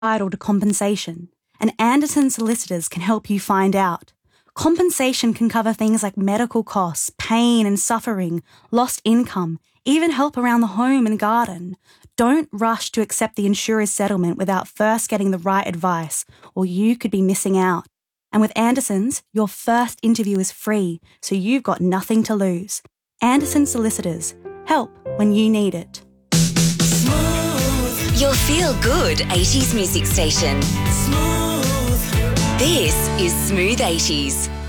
entitled to compensation, and Anderson Solicitors can help you find out. Compensation can cover things like medical costs, pain and suffering, lost income, even help around the home and garden. Don't rush to accept the insurer's settlement without first getting the right advice, or you could be missing out. And with Anderson's, your first interview is free, so you've got nothing to lose. Anderson Solicitors. Help when you need it. Your feel-good 80s music station. This is Smooth 80s.